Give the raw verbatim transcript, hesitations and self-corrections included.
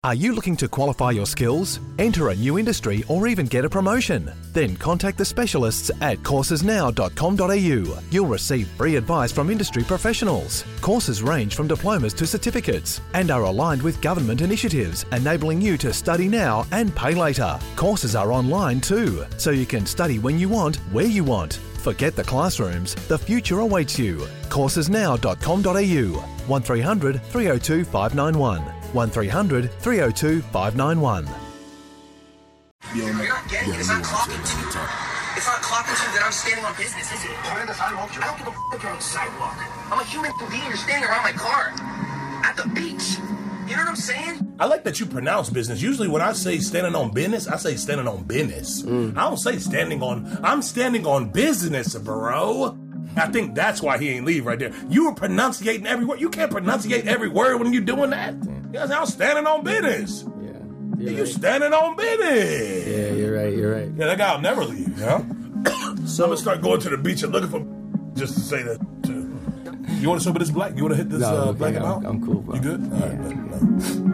Are you looking to qualify your skills, enter a new industry, or even get a promotion? Then contact the specialists at courses now dot com dot a u. You'll receive free advice from industry professionals. Courses range from diplomas to certificates and are aligned with government initiatives, enabling you to study now and pay later. Courses are online too, so you can study when you want, where you want. Forget the classrooms, the future awaits you. courses now dot com dot a u. one three hundred three oh two five nine one. one three hundred three oh two five nine one. You're not getting it. It's not clocking to. It's not clocking to that I'm standing on business, is it? I'm in the sidewalk. I don't give a f*** if you're on the sidewalk. I'm a human being. You're standing around my car. At the beach. You know what I'm saying? I like that you pronounce business. Usually when I say standing on business, I say standing on business. Mm. I don't say standing on... I'm standing on business, bro. I think that's why he ain't leave right there. You were pronunciating every word. You can't pronunciate every word when you're doing that. Yeah, I'm standing on business. Yeah, you're you right. standing on business. Yeah, you're right. You're right. Yeah, that guy will never leave. You know? So I'm gonna start going to the beach and looking for just to say that. Too. You want to show me this black? You want to hit this no, uh, okay, black I'm, amount? I'm cool, bro. You good? All yeah. right, no.